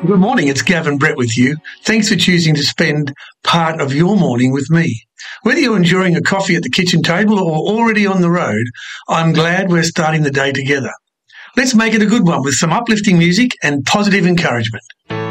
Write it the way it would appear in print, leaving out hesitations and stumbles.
Good morning, it's Gavin Brett with you. Thanks for choosing to spend part of your morning with me. Whether you're enjoying a coffee at the kitchen table or already on the road, I'm glad we're starting the day together. Let's make it a good one with some uplifting music and positive encouragement.